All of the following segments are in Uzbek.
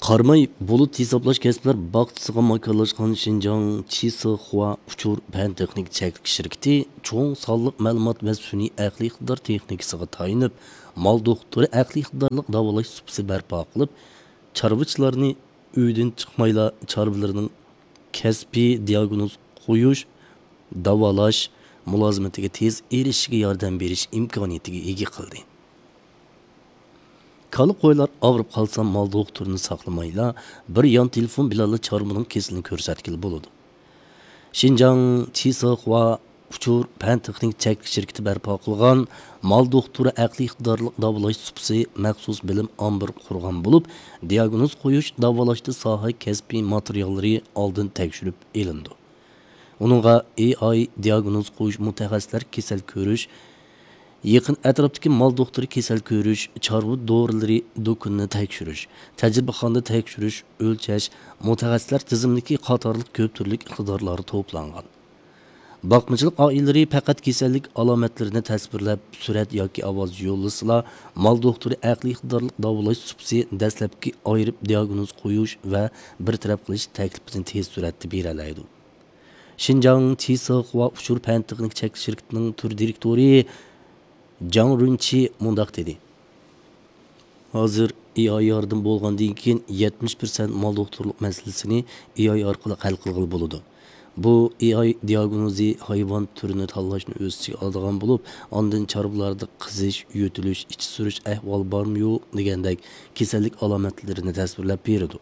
Qarmay bulut hisoblash kasblar baqtisiga makonlashgan Xinjiang Qisihua uchur fan texnik cheklik shirkati cho'ng sonliq ma'lumot va sun'iy aqliy iqtidor texnikasiga tayinib, mal doktori aqliy iqtidorlik davolash supsi barpo qilib, chorvachilarni uydan chiqmayla chorvalarining kasbiy diagnoz qo'yish, davolash mulozimatiga tez erishishiga yordam berish imkoniyatiga ega qildi. Kalı qo'ylar og'rib qolsa mal doktorini saqlamayla bir yon telefon bilan chorvaning kesilini ko'rsatkili bo'ladi. Xinjiang Qisihua uchur fan texnik cheklik shirkati barpo qilgan mal doktori aqliy iqtidorlik davolash supsi maxsus bilim ombir qurgan bo'lib, diagnoz qo'yish, davolashda soha kasbiy materiallari oldin tekshirib elindi. Uningga AI diagnoz qo'yish, mutaxassislar kasal ko'rish, yaqin atrofdagi mal doktori kasal ko'rish, chorva dorilari do'konini tekshirish, tajribaxonada tekshirish, o'lchash, mutaxassislar tizimdagi qatorliq ko'p turli iqtidorlari to'plangan. Bakmacılık oilalari faqat kasallik alomatlarini tasvirlab, surat yoki ovoz yo'llasila, mal doktori aqliy iqtidorlik davolash supsi dastlabki ayirib diagnoz qo'yish va bir taraf qilish taklifini tez suratda beralaydi. Xinjiang Qisihua uchur fan texnik cheklik shirkatining tur direktori Jang Runchi mundaq dedi. Hozir AI yardım bo'lgandan keyin 70% mal doktorlik masalasini AI orqali hal qilg'ili bo'ladi. Bu AI diagnozi hayvon turini tanlashni o'z ichiga oladigan bo'lib, ondan chorvalarda qizish, yutilish, ich surish ahvol bormi-yo'q degandek kasallik alomatlarini tasvirlab beradi.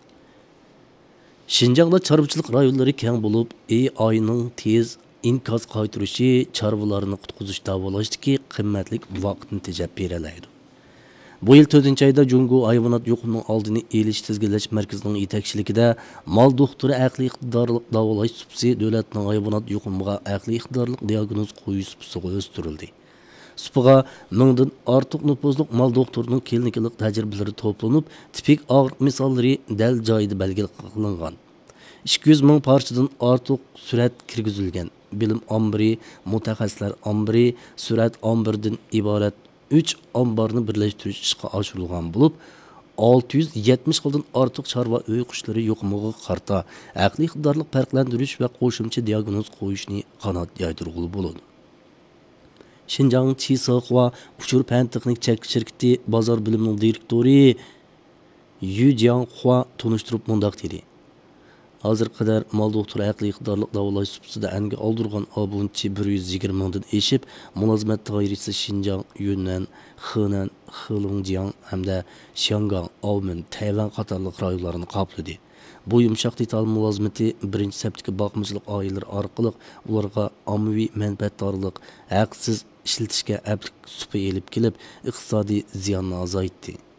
Xinjiangda chorvachilik rayonlari keng bo'lib, AIning tez inkos qaytirishi chorvalarni qutqizish davolashdagi qimmatlik vaqtni tejab beralaydi. Bu yil 4-oyda Jungo hayvonot yo'qligining oldini elish tizginlash markazining yetakchiligida mal doktori aqliy iqtidorlik davolash supsi davlatning hayvonot yo'qligiga aqliy iqtidorlik diagnoz qo'yish supsiga o'stirildi. Supaga 1000 dan ortiq nüfuzluq mal doktorining klinikalik tajribalari to'planib, tipik og'riq misollari dal joyida belgilangan. 200 ming parchadan ortiq surat kirgizilgan. Bilim ombiri, mutaxassislar ombiri, surat ombirdan iborat 3 omborni birlashtirish ishga oshirilgan bo'lib, 670 xildan ortiq chorva uy qushlari yo'qligiga qarta aqliy iqtidorlik farqlantirish va qo'shimcha diagnoz qo'yishni qanot yaydirg'ili bo'ladi. Xinjiang Qisihua uchur fan texnik cheklik shirkati bozor bilimining direktori Yu Jianhua tunishtirib mundaq dedi. Hozir qadar mal doktori aqliy iqtidorlik davolash supsida anga oldirgan abunchi 120 mingdan eshib, mulozimat doirasi Xinjiang, Yunnan, Henan, Heilongjiang hamda Shangang, Aomen, Tayvan qatorliq rayonlarni qopladi. Bu yumshoq detal mulozimati birinchi saptiki boqmachilik oilalari orqali ularga ommaviy manfaatdorlik, haqsiz ishlatishga aplik supi elib kelib, iqtisodiy ziyonni azaytdi.